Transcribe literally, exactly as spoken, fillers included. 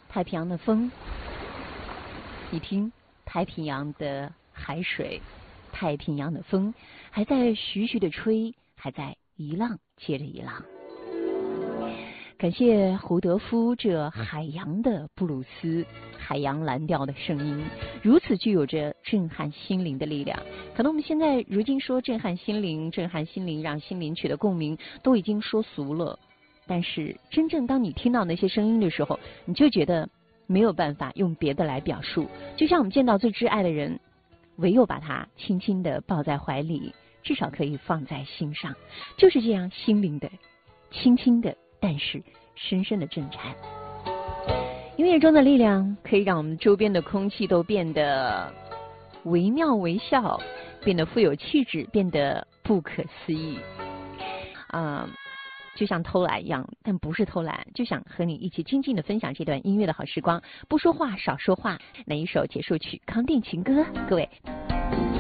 太平洋的风，你听太平洋的海水，太平洋的风还在徐徐的吹，还在一浪接着一浪。感谢胡德夫这海洋的布鲁斯，海洋蓝调的声音，如此具有着震撼心灵的力量。可能我们现在如今说震撼心灵，震撼心灵，让心灵取得共鸣，都已经说俗了。但是真正当你听到那些声音的时候，你就觉得没有办法用别的来表述。就像我们见到最挚爱的人，唯有把他轻轻地抱在怀里，至少可以放在心上。就是这样心灵的，轻轻的，但是深深的震颤。音乐中的力量可以让我们周边的空气都变得惟妙惟肖，变得富有气质，变得不可思议。啊、呃，就像偷懒一样，但不是偷懒，就想和你一起静静的分享这段音乐的好时光。不说话，少说话。哪一首结束曲？康定情歌，各位。